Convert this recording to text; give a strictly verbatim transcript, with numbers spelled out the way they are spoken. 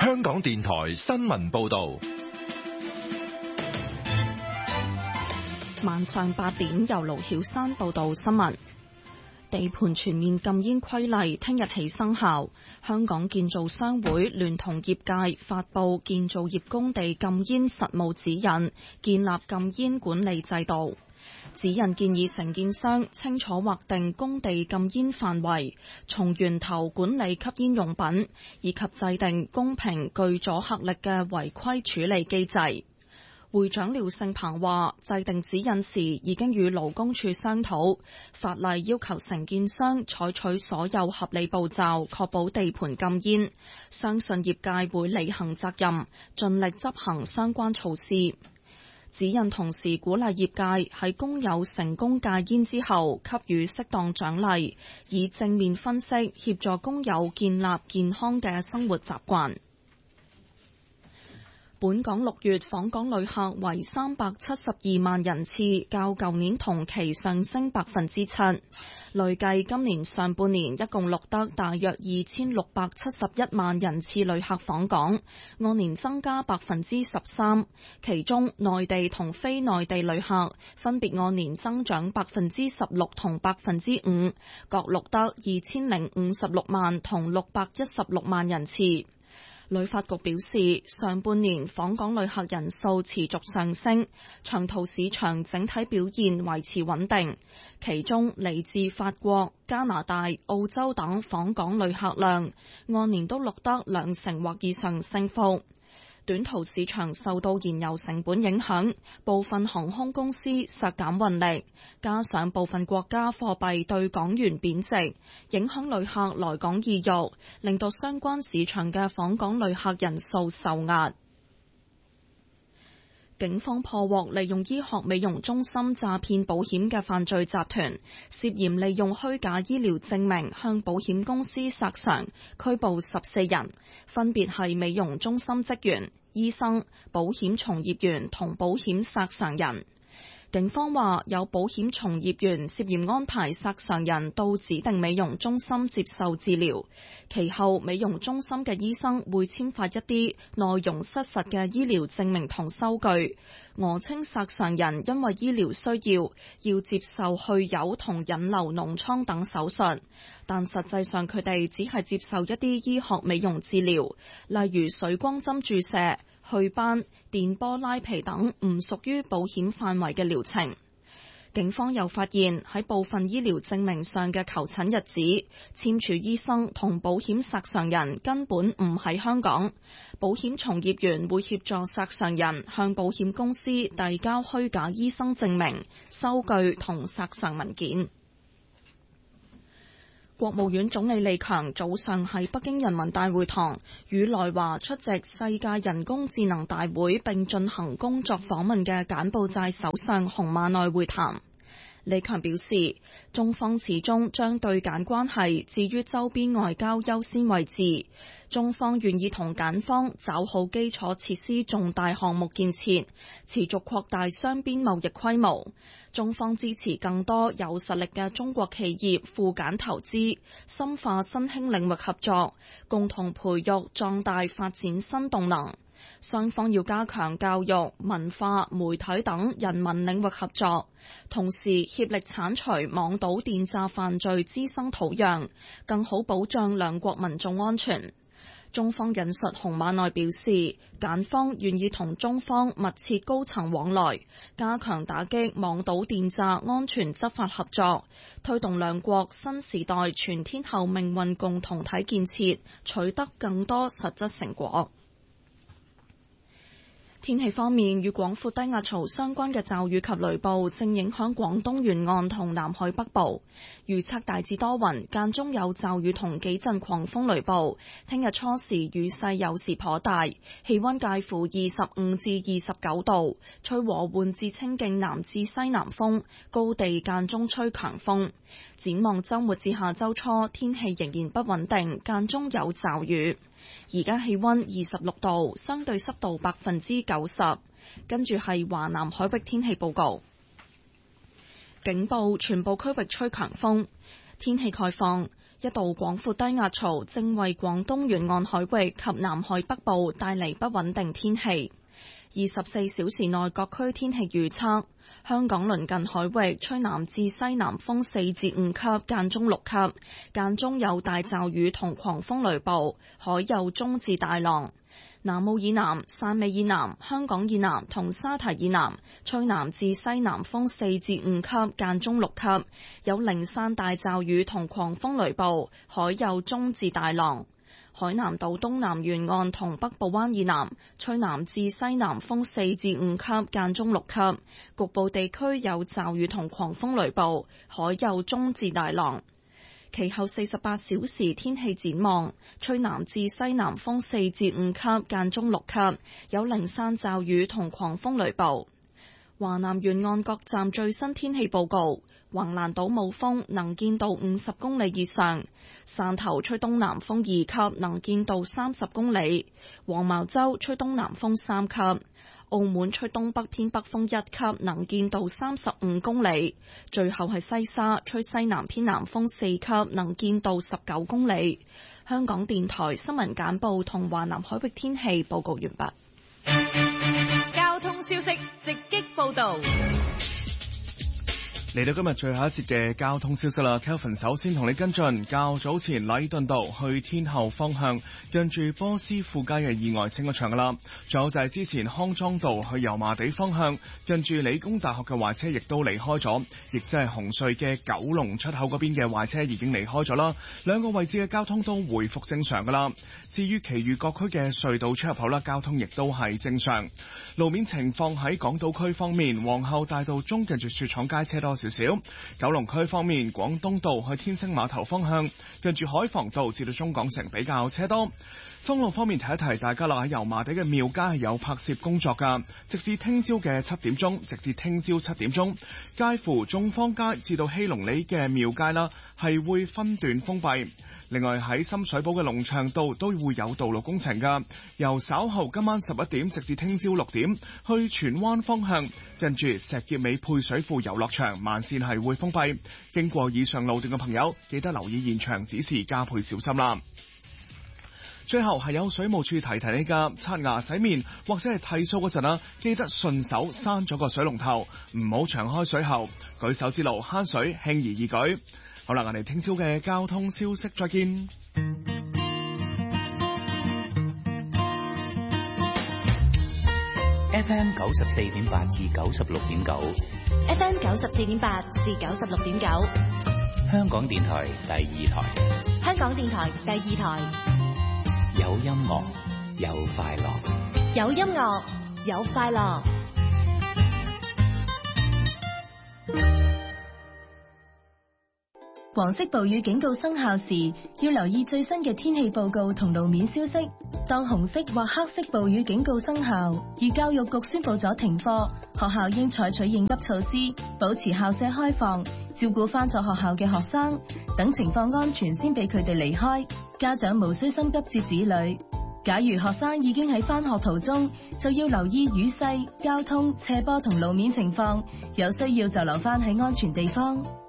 香港電台新聞報道。 晚上八點，由盧曉山報道新聞。地盤全面禁煙規例聽日起生效，香港建造商會聯同業界發布建造業工地禁煙實務指引，建立禁煙管理制度。指引建議承建商清楚劃定工地禁煙範圍，從源頭管理吸煙用品，以及制定公平具阻嚇力嘅違規處理機制。會長廖勝鵬話，制定指引時已經與勞工處商討，法例要求承建商採取所有合理步驟，確保地盤禁煙，相信業界會履行責任，盡力執行相關措施。指引同時鼓勵業界喺工友成功戒煙之後，給予適當獎勵，以正面分析協助工友建立健康嘅生活習慣。本港六月訪港旅客為三百七十二萬人次，較舊年同期上升百分之七。累計今年上半年一共錄得大約二千六百七十一萬人次旅客訪港，按年增加百分之十三。其中內地同非內地旅客分別按年增長百分之十六同百分之五，各錄得二千零五十六萬同六百一十六萬人次。旅發局表示，上半年訪港旅客人數持續上升，長途市場整體表現維持穩定，其中嚟自法國、加拿大、澳洲等訪港旅客量按年都錄得兩成或以上升幅。短途市場受到燃油成本影響，部分航空公司削減運力，加上部分國家貨幣對港元貶值，影響旅客來港意欲，令到相關市場嘅訪港旅客人數受壓。警方破獲利用醫學美容中心詐騙保險嘅犯罪集團，涉嫌利用虛假醫療證明向保險公司索償，拘捕十四人，分別係美容中心職員、醫生、保險從業員同保險索償人。警方話有保險從業員涉嫌安排索償人到指定美容中心接受治療，其後美容中心嘅醫生會簽發一啲內容失實嘅醫療證明同收據，訛稱索償人因為醫療需要要接受去油同引流膿瘡等手術，但實際上佢哋只係接受一啲醫學美容治療，例如水光針注射、祛斑、電波拉皮等唔屬於保險範圍嘅療程。警方又發現喺部分醫療證明上嘅求診日子，簽署醫生同保險索償人根本唔喺香港，保險從業員會協助索償人向保險公司遞交虛假醫生證明、收據同索償文件。國務院總理李強早上喺北京人民大會堂與來華出席世界人工智能大會並進行工作訪問嘅柬埔寨首相洪瑪奈會談。李強表示，中方始終將對柬關係置於周邊外交優先位置，中方願意同柬方抓好基礎設施重大項目建設，持續擴大雙邊貿易規模。中方支持更多有實力嘅中國企業赴柬投資，深化新興領域合作，共同培育壯大發展新動能。雙方要加強教育、文化、媒體等人民領域合作，同時協力剷除網賭電詐犯罪滋生土壤，更好保障兩國民眾安全。中方引述洪瑪奈表示，柬方願意同中方密切高層往來，加強打擊網賭電詐安全執法合作，推動兩國新時代全天候命運共同體建設取得更多實質成果。天氣方面，與廣闊低壓槽相關嘅驟雨及雷暴正影響廣東沿岸同南海北部，預測大致多雲，間中有驟雨同幾陣狂風雷暴。聽日初時雨勢有時頗大，氣溫介乎二十五至二十九度，吹和緩至清勁南至西南風，高地間中吹強風。展望週末至下週初，天氣仍然不穩定，間中有驟雨。而家氣溫二十六度，相對濕度百分之九十。跟住係華南海域天氣報告，警報全部區域吹強風，天氣概況。 一道廣闊低壓槽正為廣東沿岸海域及南海北部帶嚟不穩定天氣。二十四小時內各區天氣預測：香港鄰近海域吹南至西南風四至五級，間中六級，間中有大驟雨同狂風雷暴，海有中至大浪。南澳以南、汕尾以南、香港以南同沙堤以南吹南至西南風四至五級，間中六級，有零散大驟雨同狂風雷暴，海有中至大浪。海南島東南沿岸同北部灣以南吹南至西南風四至五級，間中六級，局部地區有驟雨同狂風雷暴，海有中至大浪。其後四十八小時天氣展望：吹南至西南風四至五級，間中六級，有零散驟雨同狂風雷暴。華南沿岸各站最新天氣報告：橫瀾島冇風，能見度五十公里以上；汕頭吹東南風二級，能見度三十公里；黃茅洲吹東南風三級；澳門吹東北偏北風一級，能見度三十五公里；最後係西沙吹西南偏南風四級，能見度十九公里。香港電台新聞簡報同華南海域天氣報告完畢。 交通消息直擊報道。 嚟到今日最後一節嘅交通消息啦 ，Kelvin 首先同你跟進較早前禮頓道去天后方向近住波斯富街嘅意外清咗場噶啦，仲有就係之前康莊道去油麻地方向近住理工大學嘅壞車亦都離開咗，亦即係紅隧嘅九龍出口嗰邊嘅壞車已經離開咗啦，兩個位置嘅交通都回復正常噶啦。至於其餘各區嘅隧道出入口啦，交通亦都係正常。路面情況喺港島區方面，皇后大道中近住雪廠街車多少少。九龍區方面，廣東道去天星碼頭方向近住海防道至到中港城比較車多。封路方面，提一提大家啦，喺油麻地嘅廟街係有拍攝工作噶，直至聽朝嘅七點鐘，直至聽朝七點鐘，介乎眾坊街至到希隆里嘅廟街啦，係會分段封閉。另外喺深水埗嘅龍翔道都會有道路工程噶，由稍後今晚十一點直至聽朝六點，去荃灣方向近住石硤尾配水庫遊樂場慢線係會封閉。經過以上路段嘅朋友，記得留意現場指示，加倍小心啦。最後係有水務處提提你噶，刷牙洗面或者係剃鬚嗰陣啊，記得順手閂咗個水龍頭，唔好長開水喉，舉手之勞慳水，輕而易舉。好啦，我哋聽朝嘅交通消息再見。 F M 九十四點八至九十六點九 ，F M 九十四點八至九十六點九， 香港電台第二台， 香港電台第二台， 有音樂，有快樂， 有音樂，有快樂。黃色暴雨警告生效時，要留意最新嘅天氣報告同路面消息。當紅色或黑色暴雨警告生效，而教育局宣布咗停課，學校應採取應急措施，保持校舍開放，照顧返咗學校嘅學生，等情況安全先俾佢哋離開。家長無需心急接子女。假如學生已經喺返學途中，就要留意雨勢、交通、斜坡同路面情況，有需要就留返喺安全地方。